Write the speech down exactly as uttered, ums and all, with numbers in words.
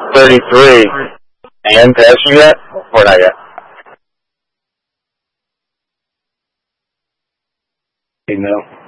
thirty-three. And passed you yet? Or not yet? No.